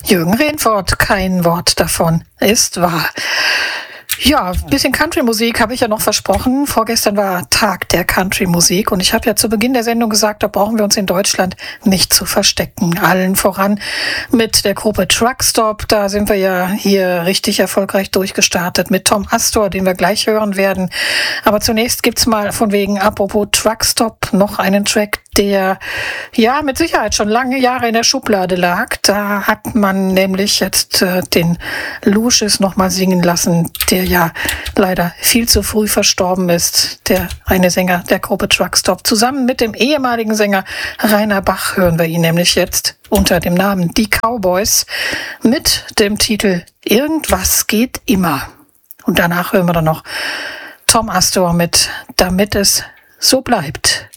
Jürgen Rehfort, kein Wort davon ist wahr. Ja, ein bisschen Country-Musik habe ich ja noch versprochen. Vorgestern war Tag der Country-Musik und ich habe ja zu Beginn der Sendung gesagt, da brauchen wir uns in Deutschland nicht zu verstecken. Allen voran mit der Gruppe Truckstop. Da sind wir ja hier richtig erfolgreich durchgestartet mit Tom Astor, den wir gleich hören werden. Aber zunächst gibt's mal von wegen, apropos Truckstop, noch einen Track, der ja mit Sicherheit schon lange Jahre in der Schublade lag. Da hat man nämlich jetzt den Lucius noch mal singen lassen, der ja leider viel zu früh verstorben ist. Der eine Sänger der Gruppe Truckstop. Zusammen mit dem ehemaligen Sänger Rainer Bach hören wir ihn nämlich jetzt unter dem Namen Die Cowboys mit dem Titel Irgendwas geht immer. Und danach hören wir dann noch Tom Astor mit Damit es so bleibt.